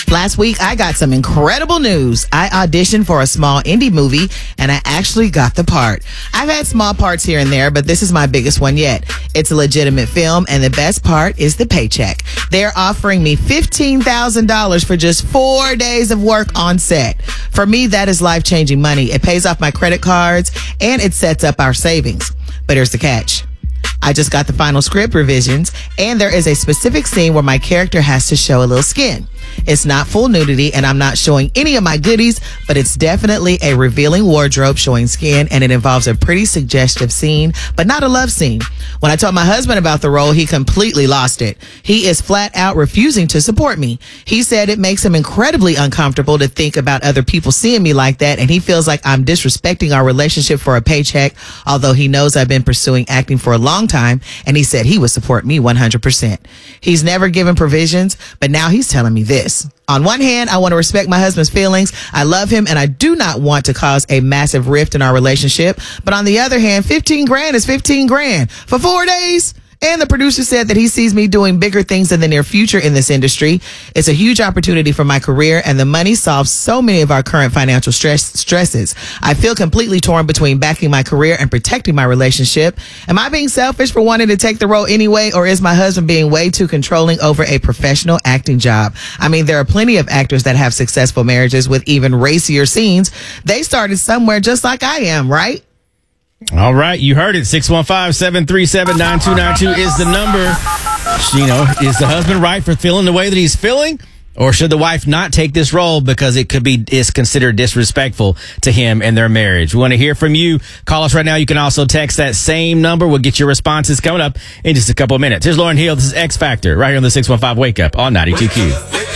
Last week, I got some incredible news. I auditioned for a small indie movie, and I actually got the part. I've had small parts here and there, but this is my biggest one yet. It's a legitimate film, and the best part is the paycheck. They're offering me $15,000 for just 4 days of work on set. For me, that is life-changing money. It pays off my credit cards, and it sets up our savings. But here's the catch. I just got the final script revisions, and there is a specific scene where my character has to show a little skin. It's not full nudity, and I'm not showing any of my goodies, but it's definitely a revealing wardrobe showing skin, and it involves a pretty suggestive scene, but not a love scene. When I told my husband about the role, he completely lost it. He is flat out refusing to support me. He said it makes him incredibly uncomfortable to think about other people seeing me like that, and he feels like I'm disrespecting our relationship for a paycheck, although he knows I've been pursuing acting for a long time, and he said he would support me 100%. He's never given provisions, but now he's telling me this. On one hand, I want to respect my husband's feelings. I love him, and I do not want to cause a massive rift in our relationship. But on the other hand, 15 grand is 15 grand for 4 days. And the producer said that he sees me doing bigger things in the near future in this industry. It's a huge opportunity for my career, and the money solves so many of our current financial stresses. I feel completely torn between backing my career and protecting my relationship. Am I being selfish for wanting to take the role anyway, or is my husband being way too controlling over a professional acting job? I mean, there are plenty of actors that have successful marriages with even racier scenes. They started somewhere just like I am, right? All right, you heard it. 615-737-9292 is the number. Is the husband right for feeling the way that he's feeling? Or should the wife not take this role because it is considered disrespectful to him and their marriage? We want to hear from you. Call us right now. You can also text that same number. We'll get your responses coming up in just a couple of minutes. Here's Lauryn Hill. This is X Factor right here on the 615 Wake Up on 92Q.